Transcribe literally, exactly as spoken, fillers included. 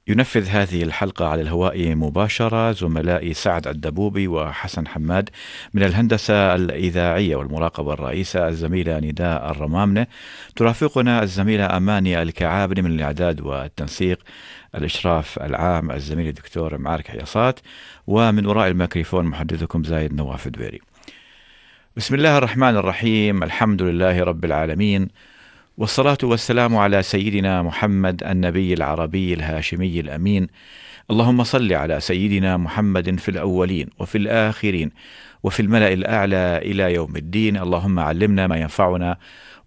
ينفذ هذه الحلقة على الهواء مباشرة زملائي سعد الدبوبي وحسن حماد. من الهندسة الإذاعية والمراقبة الرئيسة الزميلة نداء الرمامنة. ترافقنا الزميلة أماني الكعابني من الإعداد والتنسيق. الإشراف العام الزميل الدكتور معارك حياصات. ومن وراء الميكروفون محدثكم زايد نواف الدويري. بسم الله الرحمن الرحيم، الحمد لله رب العالمين، والصلاة والسلام على سيدنا محمد النبي العربي الهاشمي الأمين. اللهم صل على سيدنا محمد في الأولين وفي الآخرين وفي الملأ الأعلى إلى يوم الدين. اللهم علمنا ما ينفعنا